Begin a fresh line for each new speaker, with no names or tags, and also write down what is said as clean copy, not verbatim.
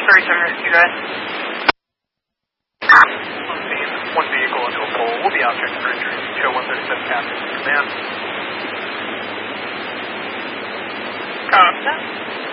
37 Rescue Guys.
One vehicle into a pole. We'll be out checking for injuries. Show 137 Captain. Command.
Copy that.